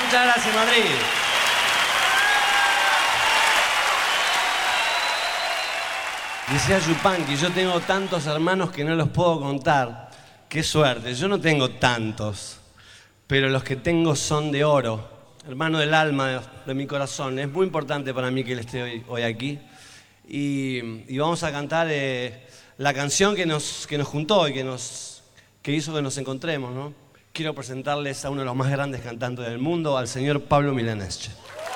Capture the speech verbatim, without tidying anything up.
Muchas gracias, Madrid. Decía Yupanqui, yo tengo tantos hermanos que no los puedo contar. Qué suerte, yo no tengo tantos, pero los que tengo son de oro. Hermano del alma, de, de mi corazón. Es muy importante para mí que él esté hoy, hoy aquí. Y, y vamos a cantar eh, la canción que nos, que nos juntó y que, nos, que hizo que nos encontremos, ¿no? Quiero presentarles a uno de los más grandes cantantes del mundo, al señor Pablo Milaneschi.